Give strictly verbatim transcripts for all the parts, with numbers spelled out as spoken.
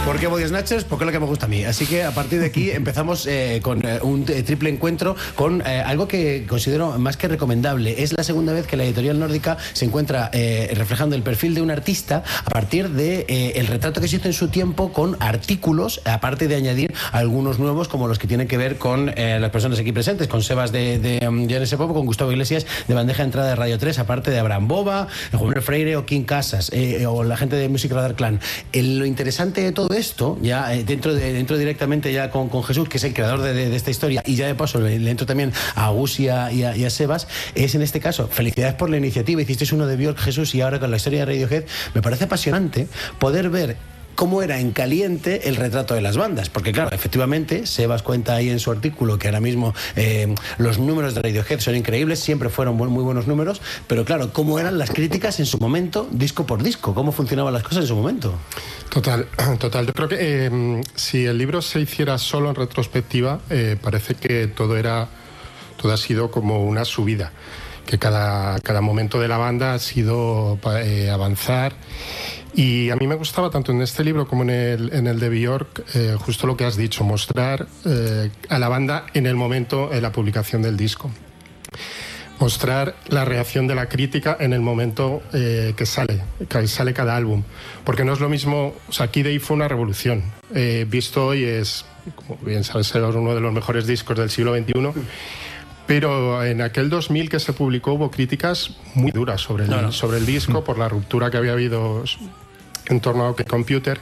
¿Por qué Body Snatchers? Porque es lo que me gusta a mí. Así que a partir de aquí empezamos eh, con eh, un eh, triple encuentro con eh, algo que considero más que recomendable. Es la segunda vez que la editorial nórdica se encuentra eh, reflejando el perfil de un artista a partir de eh, el retrato que se hizo en su tiempo con artículos, aparte de añadir algunos nuevos como los que tienen que ver con eh, las personas aquí presentes, con Sebas de, de um, J N S Pop, con Gustavo Iglesias de Bandeja de Entrada de Radio tres, aparte de Abraham Boba, Juan Freire o King Casas eh, o la gente de Music Radar Clan. El, lo interesante de todo esto, ya eh, dentro, de, dentro directamente ya con, con Jesús, que es el creador de, de, de esta historia, y ya de paso le, le entro también a Gus y a, y, a, y a Sebas, es en este caso, felicidades por la iniciativa, hicisteis uno de Björk, Jesús, y ahora con la historia de Radiohead. Me parece apasionante poder ver cómo era en caliente el retrato de las bandas, porque claro, efectivamente, Sebas cuenta ahí en su artículo que ahora mismo eh, los números de Radiohead son increíbles, siempre fueron muy, muy buenos números, pero claro, cómo eran las críticas en su momento, disco por disco, cómo funcionaban las cosas en su momento. Total, total. Yo creo que eh, si el libro se hiciera solo en retrospectiva, eh, parece que todo era, todo ha sido como una subida, que cada, cada momento de la banda ha sido eh, avanzar. Y a mí me gustaba tanto en este libro como en el, en el de Björk, eh, justo lo que has dicho, mostrar eh, a la banda en el momento de la publicación del disco. Mostrar la reacción de la crítica en el momento eh, que sale, que sale cada álbum. Porque no es lo mismo, o sea, Kid A fue una revolución. Eh, visto hoy es, como bien sabes, uno de los mejores discos del siglo veintiuno. Pero en aquel dos mil que se publicó hubo críticas muy duras sobre el, no, no. sobre el disco por la ruptura que había habido en torno a OK Computer,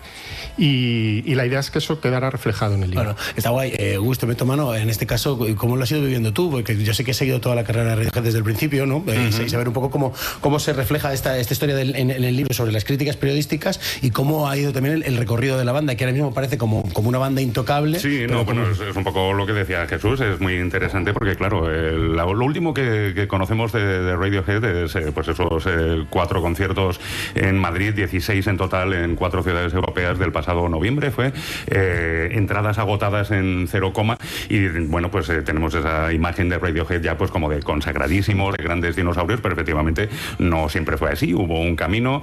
y, y la idea es que eso quedara reflejado en el libro. Bueno, está guay. Eh, Gusto, meto mano, en este caso, ¿cómo lo has ido viviendo tú? Porque yo sé que has seguido toda la carrera de Radiohead desde el principio, ¿no? Eh, uh-huh. Y saber un poco cómo, cómo se refleja esta, esta historia del, en, en el libro sobre las críticas periodísticas y cómo ha ido también el, el recorrido de la banda, que ahora mismo parece como, como una banda intocable. Sí, no, bueno, como... es, es un poco lo que decía Jesús, es muy interesante porque, claro, el, lo último que, que conocemos de, de Radiohead es eh, pues esos eh, cuatro conciertos en Madrid, dieciséis en total en cuatro ciudades europeas del pasado noviembre, fue eh, entradas agotadas en cero coma, y bueno, pues eh, tenemos esa imagen de Radiohead ya pues como de consagradísimos, de grandes dinosaurios, pero efectivamente no siempre fue así, hubo un camino,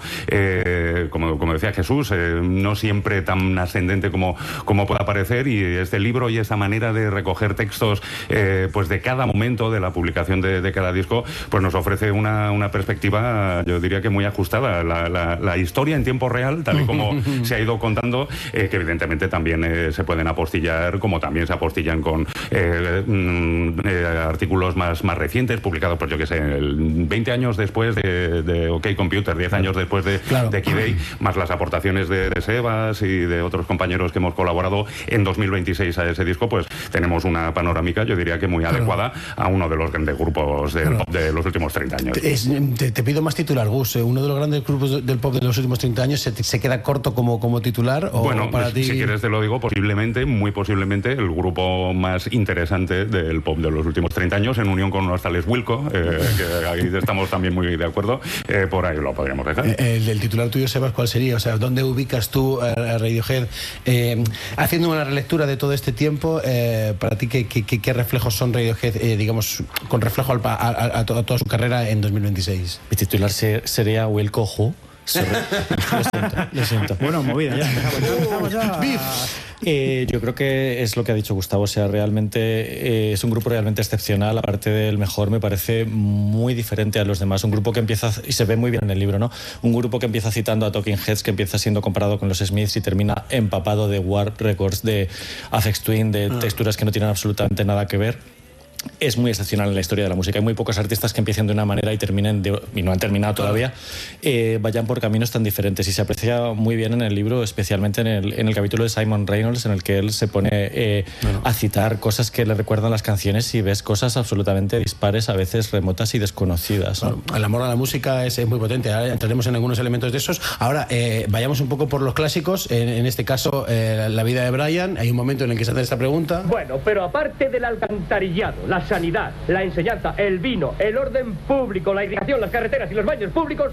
eh, como, como decía Jesús, eh, no siempre tan ascendente como, como pueda parecer, y este libro y esta manera de recoger textos eh, pues de cada momento de la publicación de, de cada disco, pues nos ofrece una, una perspectiva, yo diría que muy ajustada, la, la, la historia en tiempo real, tal y como se ha ido contando, eh, que evidentemente también eh, se pueden apostillar, como también se apostillan con eh, eh, artículos más, más recientes, publicados, pues yo que sé, el veinte años después de, de OK Computer, diez años después de, claro. de Kid A, más las aportaciones de, de Sebas y de otros compañeros que hemos colaborado en dos mil veintiséis a ese disco, pues tenemos una panorámica, yo diría que muy claro. adecuada a uno de los grandes grupos del claro. pop de los últimos treinta años. Es, te, te pido más titular, Gus. Uno de los grandes grupos del pop de los últimos treinta años se, se queda corto como, como titular, o bueno, para si, ti... si quieres te lo digo, posiblemente, muy posiblemente, el grupo más interesante del pop de los últimos treinta años, en unión con unos tales Wilco, eh, que ahí estamos también muy de acuerdo, eh, por ahí lo podríamos dejar. El, el titular tuyo, Sebas, ¿cuál sería? O sea, ¿dónde ubicas tú a, a Radiohead? Eh, haciendo una relectura de todo este tiempo, eh, para ti, ¿qué, qué, qué reflejos son Radiohead, eh, digamos, con reflejo al, a, a, a, toda, a toda su carrera en dos mil veintiséis? Mi titular se, sería Wilco Who. Sorry. Lo siento, lo siento. Bueno, movida ya. Empezamos ya. Eh, yo creo que es lo que ha dicho Gustavo, o sea, realmente eh, es un grupo realmente excepcional, aparte del mejor, me parece muy diferente a los demás, un grupo que empieza, y se ve muy bien en el libro, ¿no? Un grupo que empieza citando a Talking Heads, que empieza siendo comparado con los Smiths y termina empapado de Warp Records, de Aphex Twin, de texturas que no tienen absolutamente nada que ver. Es muy excepcional en la historia de la música. Hay muy pocos artistas que empiecen de una manera y terminen de, y no han terminado todavía, eh, vayan por caminos tan diferentes, y se aprecia muy bien en el libro, especialmente en el, en el capítulo de Simon Reynolds, en el que él se pone eh, bueno. a citar cosas que le recuerdan las canciones, y ves cosas absolutamente dispares, a veces remotas y desconocidas, ¿no? Bueno, el amor a la música es, es muy potente. Ahora entraremos en algunos elementos de esos. Ahora eh, vayamos un poco por los clásicos, en, en este caso eh, la vida de Brian. Hay un momento en el que se hace esta pregunta. Bueno, pero aparte del alcantarillado, la sanidad, la enseñanza, el vino, el orden público, la irrigación, las carreteras y los baños públicos,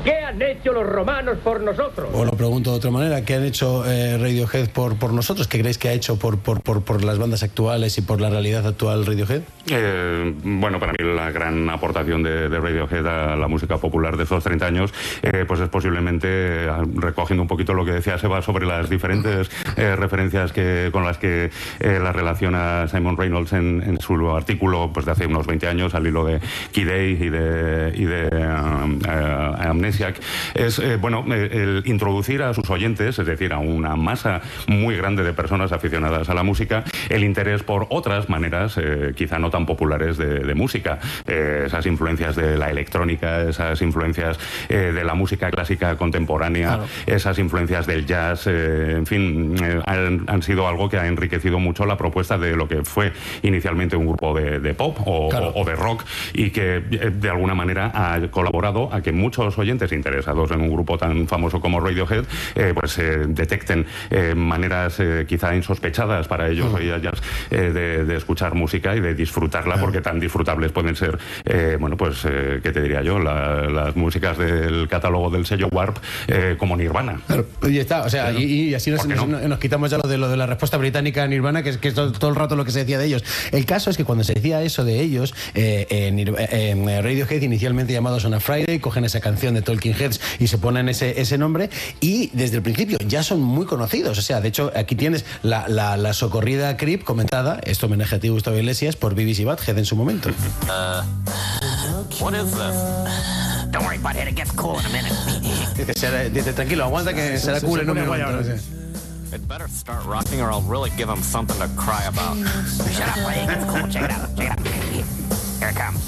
¿Qué han hecho los romanos por nosotros? Os lo pregunto de otra manera, ¿qué han hecho eh, Radiohead por, por nosotros? ¿Qué creéis que ha hecho por, por, por, por las bandas actuales y por la realidad actual Radiohead? Eh, bueno, para mí la gran aportación de, de Radiohead a la música popular de estos treinta años eh, pues es posiblemente, eh, recogiendo un poquito lo que decía Seba sobre las diferentes eh, referencias que, con las que eh, la relaciona Simon Reynolds en, en su artículo pues, de hace unos veinte años al hilo de Key Day y de, y de uh, uh, Amnesiac, es eh, bueno, el introducir a sus oyentes, es decir, a una masa muy grande de personas aficionadas a la música, el interés por otras maneras eh, quizá no tan populares de, de música, eh, esas influencias de la electrónica, esas influencias eh, de la música clásica contemporánea, claro. esas influencias del jazz, eh, en fin, eh, han, han sido algo que ha enriquecido mucho la propuesta de lo que fue inicialmente un grupo de, de pop o, claro. o, o de rock y que eh, de alguna manera ha colaborado a que muchos oyentes interesados en un grupo tan famoso como Radiohead eh, pues eh, detecten eh, maneras eh, quizá insospechadas para ellos uh-huh. o ellas eh, de, de escuchar música y de disfrutarla, uh-huh. porque tan disfrutables pueden ser eh, bueno pues eh, ¿qué te diría yo? La, las músicas del catálogo del sello Warp eh, como Nirvana. Claro, y está, o sea, claro. y, y así nos, nos, no? nos quitamos ya lo de lo de la respuesta británica a Nirvana, que es que es todo, todo el rato lo que se decía de ellos. El caso es que cuando se decía eso de ellos, eh, en, en Radiohead, inicialmente llamados On a Friday, cogen esa canción de Talking Heads y se ponen ese, ese nombre, y desde el principio ya son muy conocidos. O sea, de hecho, aquí tienes la, la, la socorrida Creep comentada, esto homenaje a ti, Gustavo Iglesias, por B B C Badhead en su momento. Uh, what is this? Don't worry, Badhead, it gets cool in a minute. Dice, dice, tranquilo, aguanta que será cool en un momento. It better start rocking or I'll really give him something to cry about. Shut up, buddy. It's cool. Check it out. Check it out. Here it comes.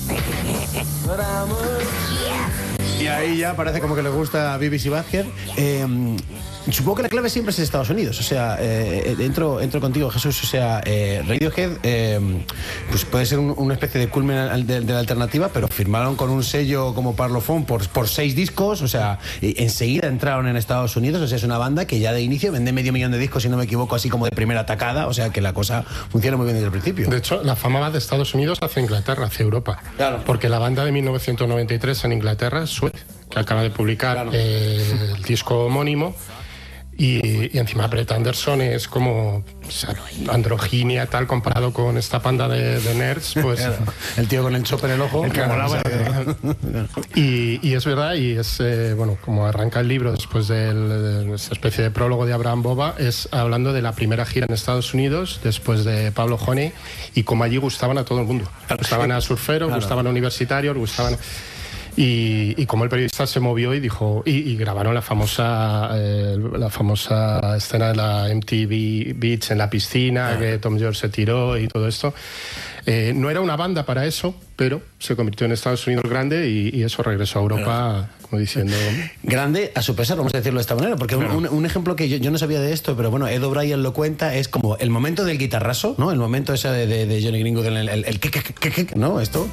Y ahí ya parece como que le gusta a B B C Badhead. Eh, supongo que la clave siempre es Estados Unidos. O sea, eh, entro, entro contigo, Jesús. O sea, eh, Radiohead eh, pues puede ser un, una especie de culmen de, de la alternativa, pero firmaron con un sello como Parlophone por, por seis discos. O sea, enseguida entraron en Estados Unidos. O sea, es una banda que ya de inicio vende medio millón de discos, si no me equivoco, así como de primera atacada. O sea, que la cosa funciona muy bien desde el principio. De hecho, la fama va de Estados Unidos hacia Inglaterra, hacia Europa. Claro. Porque la banda de mil novecientos noventa y tres en Inglaterra es Sweat, que acaba de publicar claro. eh, el disco homónimo. Y, y encima Brett Anderson es como o sea, androginia tal comparado con esta panda de, de nerds, pues claro. el tío con el chopper en el ojo, el que claro, molaba, o sea, y, y es verdad, y es eh, bueno, como arranca el libro después de, de esa especie de prólogo de Abraham Bova, es hablando de la primera gira en Estados Unidos después de Pablo Honey y como allí gustaban a todo el mundo, gustaban a surferos, claro. gustaban a universitarios, gustaban Y, y como el periodista se movió y dijo y, y grabaron la famosa eh, la famosa escena de la M T V Beach en la piscina, ah. que Tom York se tiró y todo esto. Eh, no era una banda para eso, pero se convirtió en Estados Unidos grande y, y eso regresó a Europa, como diciendo... Grande a su pesar, vamos a decirlo de esta manera, porque claro. un, un ejemplo que yo, yo no sabía de esto, pero bueno, Ed O'Brien lo cuenta, es como el momento del guitarrazo, ¿no? El momento ese de, de, de Johnny Greenwood, el, el, el, el ¿no? Esto...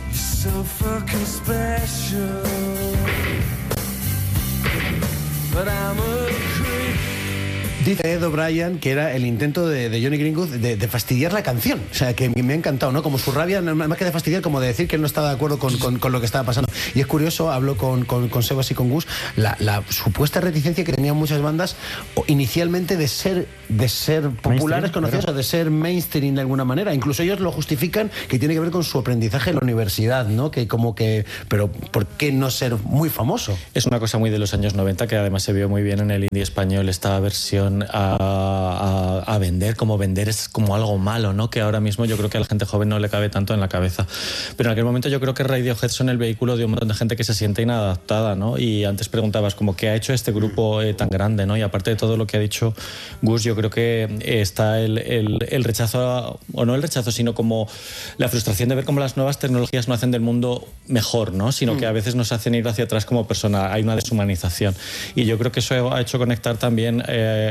Dice Ed O'Brien que era el intento de, de Johnny Greenwood de, de fastidiar la canción. O sea, que me ha encantado, ¿no? Como su rabia, más que de fastidiar, como de decir que él no estaba de acuerdo con, con, con lo que estaba pasando. Y es curioso, hablo con, con, con Sebas y con Gus, la, la supuesta reticencia que tenían muchas bandas inicialmente de ser, de ser populares, conocidos, o de ser mainstream de alguna manera. Incluso ellos lo justifican, que tiene que ver con su aprendizaje en la universidad, ¿no? Que como que... Pero ¿por qué no ser muy famoso? Es una cosa muy de los años noventa, que además se vio muy bien en el indie español, esta versión A, a, a vender, como vender es como algo malo, ¿no? Que ahora mismo yo creo que a la gente joven no le cabe tanto en la cabeza. Pero en aquel momento yo creo que Radiohead son el vehículo de un montón de gente que se siente inadaptada, ¿no? Y antes preguntabas como qué ha hecho este grupo eh, tan grande, ¿no? Y aparte de todo lo que ha dicho Gus, yo creo que eh, está el, el, el rechazo, a, o no el rechazo, sino como la frustración de ver cómo las nuevas tecnologías no hacen del mundo mejor, ¿no? Sino que a veces nos hacen ir hacia atrás como persona. Hay una deshumanización. Y yo creo que eso ha hecho conectar también eh,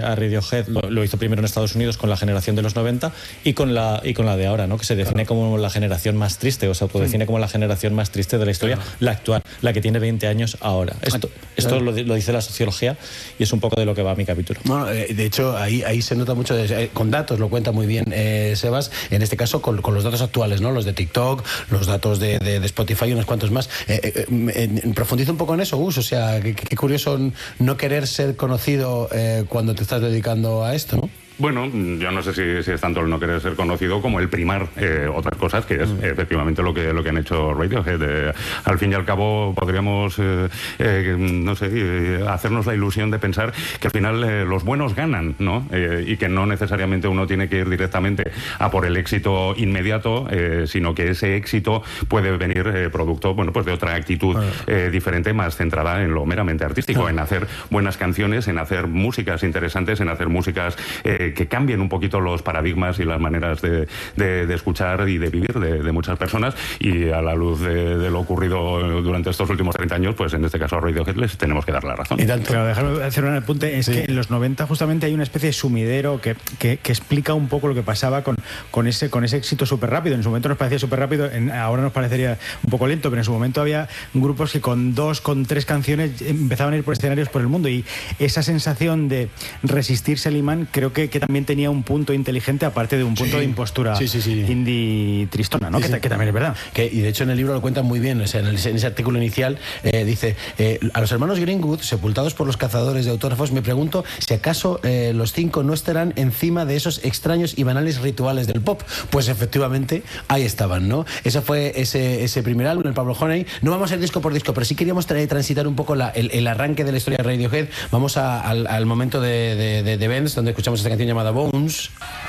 a Radiohead, lo, lo hizo primero en Estados Unidos con la generación de los noventa y con la, y con la de ahora, ¿no? Que se define como la generación más triste, o se autodefine como la generación más triste de la historia, claro. La actual, la que tiene veinte años ahora. Esto, esto lo, lo dice la sociología y es un poco de lo que va mi capítulo. Bueno, eh, de hecho, ahí, ahí se nota mucho, de, eh, con datos, lo cuenta muy bien eh, Sebas, en este caso con, con los datos actuales, ¿no? Los de TikTok, los datos de, de, de Spotify y unos cuantos más. Eh, eh, eh, profundiza un poco en eso, Gus, o sea, qué, qué curioso no querer ser conocido eh, cuando te estás dedicando a esto, ¿no? Bueno, yo no sé si, si es tanto el no querer ser conocido como el primar eh, otras cosas, que es mm. efectivamente lo que lo que han hecho Radiohead. Eh, al fin y al cabo podríamos, eh, eh, no sé, eh, hacernos la ilusión de pensar que al final eh, los buenos ganan, ¿no? Eh, y que no necesariamente uno tiene que ir directamente a por el éxito inmediato, eh, sino que ese éxito puede venir eh, producto, bueno, pues de otra actitud eh, diferente, más centrada en lo meramente artístico, en hacer buenas canciones, en hacer músicas interesantes, en hacer músicas eh, que cambien un poquito los paradigmas y las maneras de, de, de escuchar y de vivir de, de muchas personas, y a la luz de, de lo ocurrido durante estos últimos treinta años, pues en este caso a Radiohead les tenemos que dar la razón. Y tanto. Claro, déjame hacer un apunte, es sí. que en los noventa justamente hay una especie de sumidero que, que, que explica un poco lo que pasaba con, con, ese, con ese éxito súper rápido. En su momento nos parecía súper rápido, en, ahora nos parecería un poco lento, pero en su momento había grupos que con dos, con tres canciones empezaban a ir por escenarios por el mundo, y esa sensación de resistirse al imán creo que, que también tenía un punto inteligente, aparte de un punto sí. de impostura sí, sí, sí. indie tristona, ¿no? Sí, que, sí. que también es verdad. Que, y de hecho en el libro lo cuentan muy bien, o sea, en, el, en ese artículo inicial eh, dice, eh, a los hermanos Greenwood, sepultados por los cazadores de autógrafos, me pregunto si acaso eh, los cinco no estarán encima de esos extraños y banales rituales del pop. Pues efectivamente ahí estaban, ¿no? Ese fue ese, ese primer álbum, el Pablo Honey. No vamos a ir disco por disco, pero sí queríamos tra- transitar un poco la, el, el arranque de la historia de Radiohead. Vamos a, al, al momento de, de, de, de Benz, donde escuchamos esta canción llamada Bones.